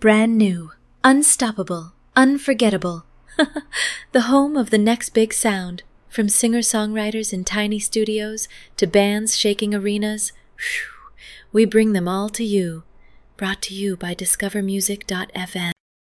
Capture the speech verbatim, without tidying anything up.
Brand new, unstoppable, unforgettable. The home of the next big sound. From singer-songwriters in tiny studios to bands shaking arenas, whew, we bring them all to you. Brought to you by discover music dot f m.